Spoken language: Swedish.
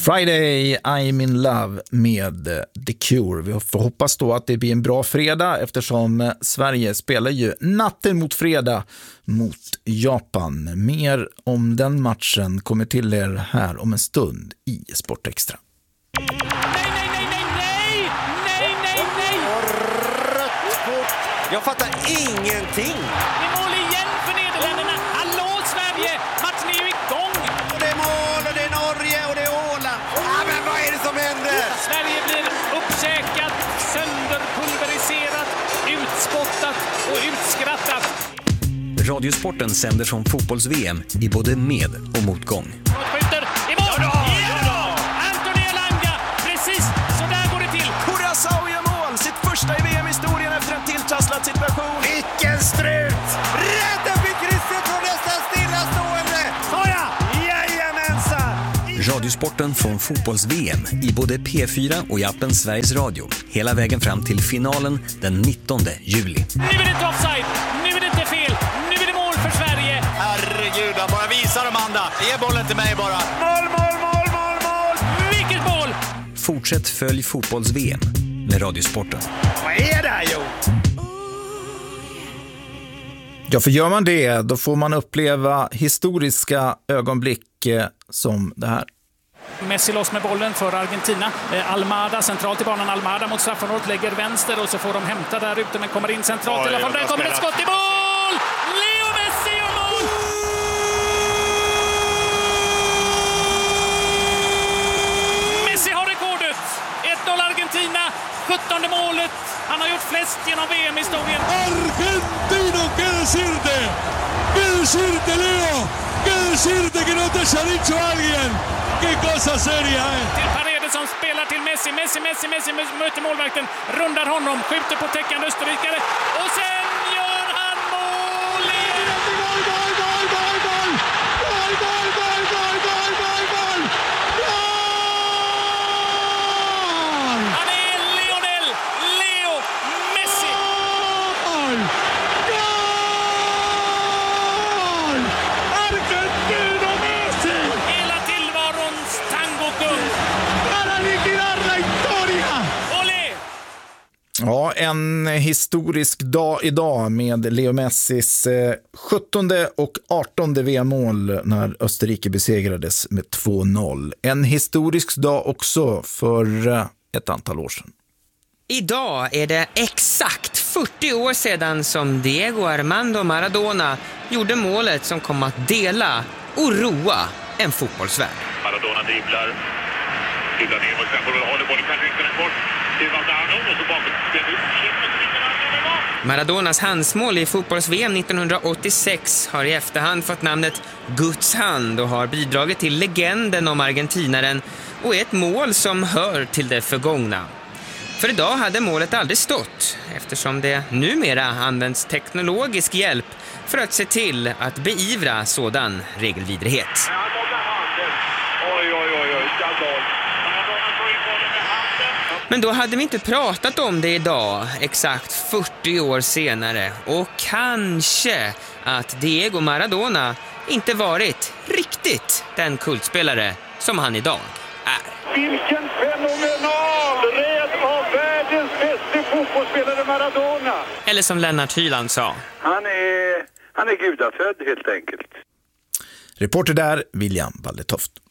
Friday, I'm in love med The Cure. Vi får hoppas då att det blir en bra fredag eftersom Sverige spelar ju natten mot fredag mot Japan. Mer om den matchen kommer till er här om en stund i Sportextra. Jag fattar ingenting. Det är mål igen för Nederländerna. Hallå Sverige! Matchen är ju igång. Och det är mål och det är Norge och det är Åland. Men vad är det som händer? Sverige blir uppkäkat, sönderpulveriserat, utspottat och utskrattat. Radiosporten sänder från fotbolls-VM i både med- och motgång. Skjuter i mål! Ja! Anthony Elanga! Precis, så där går det till. Curaçao gör mål! Sitt första i VM-historien efter en tilltrasslad situation. Vilken strut! Rädda vid krysset från nästan stillastående! Såja! Jajamensan! Radiosporten från fotbolls-VM i både P4 och i appen Sveriges Radio. Hela vägen fram till finalen den 19 juli. Nu är det inte offside, nu är det inte fel, nu är det mål för Sverige. Herregud, han bara visar dem andra. Ge bollen till mig bara. Mål! Vilket mål! Fortsätt följ fotbolls-VM med Radiosporten. Vad är det här, Jo? Ja, för gör man det, då får man uppleva historiska ögonblick som det här. Messi loss med bollen för Argentina. Almada centralt i banan. Almada mot straffområdet lägger vänster och så får de hämta där ute men kommer in centralt i alla fall. Där kommer ett skott i mål! Leo Messi gör mål! Messi har rekordet! 1-0 Argentina, 17:e målet. Han har gjort flest genom VM-historien. Argentino, ¿qué decirte? ¿Qué decirte, Leo? ¿Qué decirte que no te haya dicho alguien? ¡Qué cosa seria, eh! Till Paredes som spelar till Messi. Messi möter målvakten, rundar honom, skjuter på täckande österrikare och sen gör han mål! Han är Leo Messi! Argentino Messi! Hela tillvarons tangokung. Para liquidar la historia! Olé! Ja, en historisk dag idag med Leo Messis 17:e och 18:e VM-mål när Österrike besegrades med 2-0. En historisk dag också för ett antal år sedan. Idag är det exakt 40 år sedan som Diego Armando Maradona gjorde målet som kom att dela och roa en fotbollsvärld. Maradona dribblar ner mot sen får du hålla bollen kanske inte den bort. Det var där och så bakåt. Maradonas handsmål i fotbolls-VM 1986 har i efterhand fått namnet Guds hand och har bidragit till legenden om argentinaren och är ett mål som hör till det förgångna. För idag hade målet aldrig stått eftersom det numera används teknologisk hjälp för att se till att beivra sådan regelvidrighet. Men då hade vi inte pratat om det idag, exakt 40 år senare. Och kanske att Diego Maradona inte varit riktigt den kultspelare som han idag är. Vilken fenomenal rädd av världens bästa fotbollsspelare Maradona. Eller som Lennart Hyland sa. Han är gudafödd helt enkelt. Reporter där, William Walletoft.